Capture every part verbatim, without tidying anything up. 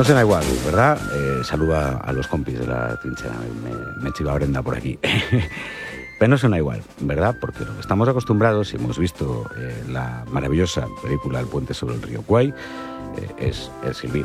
No será igual, ¿verdad? Eh, saluda a los compis de la trinchera, me, me chiva Brenda por aquí. Pero no suena igual, ¿verdad? Porque lo que estamos acostumbrados, y hemos visto eh, la maravillosa película El puente sobre el río Kwai, eh, es el silbido.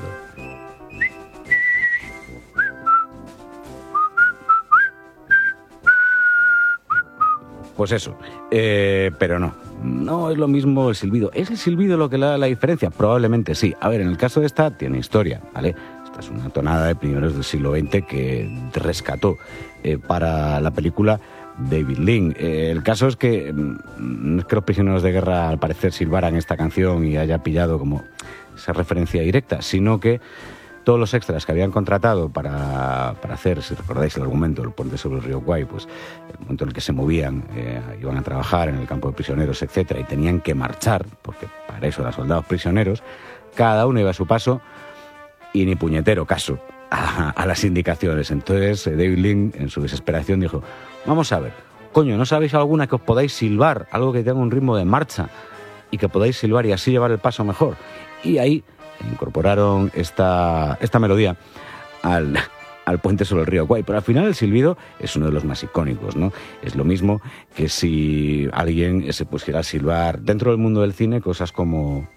Pues eso, eh, pero no, no es lo mismo el silbido. ¿Es el silbido lo que le da la diferencia? Probablemente sí. A ver, en el caso de esta tiene historia, ¿vale? Esta es una tonada de primeros del siglo veinte que rescató eh, para la película David Lean. Eh, el caso es que no es que los prisioneros de guerra al parecer silbaran esta canción y haya pillado como esa referencia directa, sino que todos los extras que habían contratado para, para hacer, si recordáis el argumento del puente sobre el río Kwai, pues el momento en el que se movían, eh, iban a trabajar en el campo de prisioneros, etcétera, y tenían que marchar, porque para eso eran soldados prisioneros, cada uno iba a su paso y ni puñetero caso a, a las indicaciones. Entonces David Lean, en su desesperación, dijo, vamos a ver, coño, ¿no sabéis alguna que os podáis silbar, algo que tenga un ritmo de marcha y que podáis silbar y así llevar el paso mejor? Y ahí incorporaron esta, esta melodía al, al puente sobre el río Kwai. Pero al final el silbido es uno de los más icónicos, ¿no? Es lo mismo que si alguien se pusiera a silbar dentro del mundo del cine cosas como...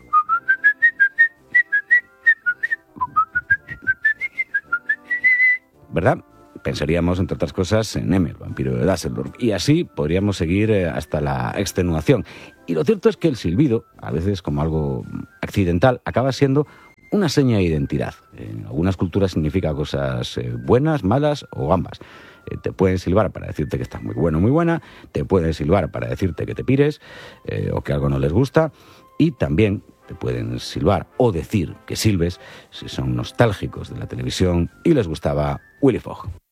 ¿verdad? Pensaríamos, entre otras cosas, en M, el vampiro de Düsseldorf. Y así podríamos seguir hasta la extenuación. Y lo cierto es que el silbido, a veces como algo accidental, acaba siendo una seña de identidad. En algunas culturas significa cosas buenas, malas o ambas. Te pueden silbar para decirte que estás muy bueno, muy buena. Te pueden silbar para decirte que te pires eh, o que algo no les gusta. Y también te pueden silbar o decir que silbes si son nostálgicos de la televisión y les gustaba Willy Fogg.